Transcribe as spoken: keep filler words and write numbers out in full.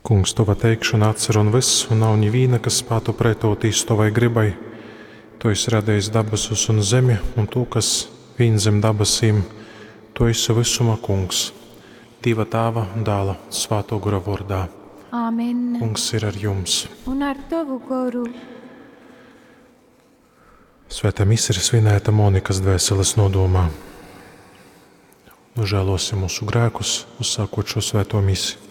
Kungs, tava teikšana atcer un viss, un nav nivīna, kas spētu pretotīs tavai gribai. Tu esi radījis dabasus un zemi, un tu, kas vīn zem dabasīm, tu esi visuma kungs. Dieva tēva, dēla, svēto gara vārdā. Āmen. Kungs ir ar jums. Un ar tavu garu. Svētā mise ir svinēta Monikas dvēseles nodomā. Nožēlosim mūsu grēkus, uzsākot šo svēto misi.